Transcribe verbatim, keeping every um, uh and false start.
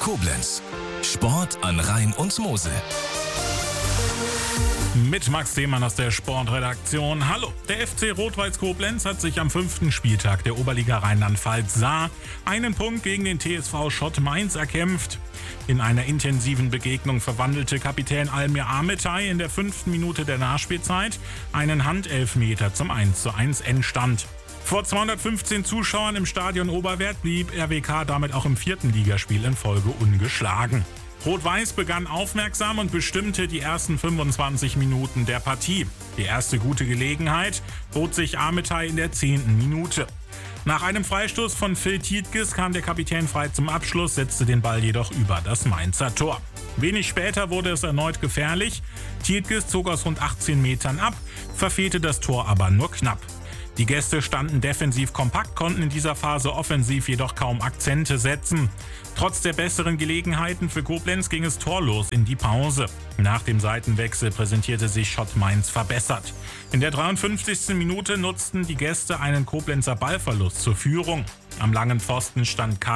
Koblenz. Sport an Rhein und Mosel. Mit Max Themann aus der Sportredaktion. Hallo, der F C Rot-Weiß Koblenz hat sich am fünften Spieltag der Oberliga Rheinland-Pfalz Saar einen Punkt gegen den T S V Schott Mainz erkämpft. In einer intensiven Begegnung verwandelte Kapitän Almir Ametay in der fünften Minute der Nachspielzeit einen Handelfmeter zum eins zu eins Endstand. Vor zweihundertfünfzehn Zuschauern im Stadion Oberwerth blieb R W K damit auch im vierten Ligaspiel in Folge ungeschlagen. Rot-Weiß begann aufmerksam und bestimmte die ersten fünfundzwanzig Minuten der Partie. Die erste gute Gelegenheit bot sich Ametay in der zehnten Minute. Nach einem Freistoß von Phil Tietges kam der Kapitän frei zum Abschluss, setzte den Ball jedoch über das Mainzer Tor. Wenig später wurde es erneut gefährlich. Tietges zog aus rund achtzehn Metern ab, verfehlte das Tor aber nur knapp. Die Gäste standen defensiv kompakt, konnten in dieser Phase offensiv jedoch kaum Akzente setzen. Trotz der besseren Gelegenheiten für Koblenz ging es torlos in die Pause. Nach dem Seitenwechsel präsentierte sich Schott Mainz verbessert. In der dreiundfünfzigsten Minute nutzten die Gäste einen Koblenzer Ballverlust zur Führung. Am langen Pfosten stand Karl